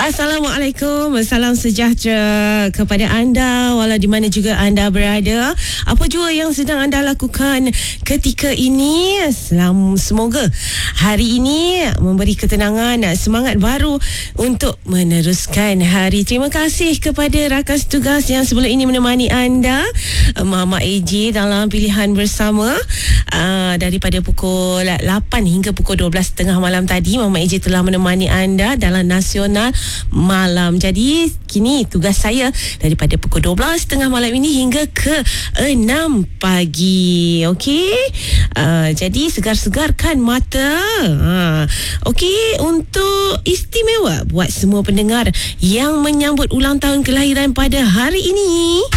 Assalamualaikum, salam sejahtera kepada anda walau di mana juga anda berada. Apa jua yang sedang anda lakukan ketika ini, semoga hari ini memberi ketenangan, semangat baru untuk meneruskan hari. Terima kasih kepada rakan setugas yang sebelum ini menemani anda, Mama AJ dalam pilihan bersama. Daripada pukul 8 hingga pukul 12.30 malam tadi, Mama AJ telah menemani anda dalam Nasional Malam. Jadi kini tugas saya daripada pukul 12.30 malam ini hingga ke 6 pagi. Okey, jadi segar-segarkan mata. Okey, untuk istimewa buat semua pendengar yang menyambut ulang tahun kelahiran pada hari ini.